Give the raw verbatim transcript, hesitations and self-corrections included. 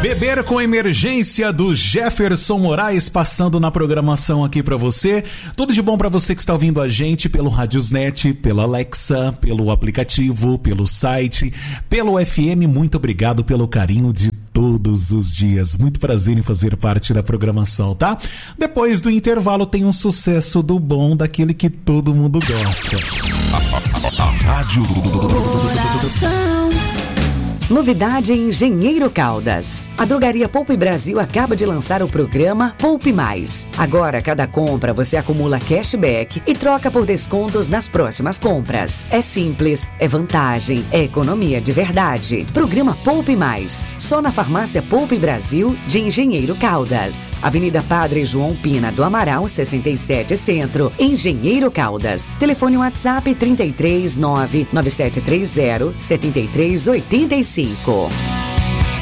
Beber com Emergência do Jefferson Moraes passando na programação aqui pra você. Tudo de bom pra você que está ouvindo a gente pelo Radiosnet, pela Alexa, pelo aplicativo, pelo site, pelo F M. Muito obrigado pelo carinho de todos os dias. Muito prazer em fazer parte da programação, tá? Depois do intervalo tem um sucesso do bom, daquele que todo mundo gosta. Rádio Novidade em Engenheiro Caldas. A Drogaria Poupe Brasil acaba de lançar o programa Poupe Mais. Agora, cada compra você acumula cashback e troca por descontos nas próximas compras. É simples, é vantagem, é economia de verdade. Programa Poupe Mais. Só na Farmácia Poupe Brasil de Engenheiro Caldas. Avenida Padre João Pina do Amaral, sessenta e sete Centro, Engenheiro Caldas. Telefone WhatsApp trinta e três, nove nove sete três zero, setenta e três oitenta e cinco.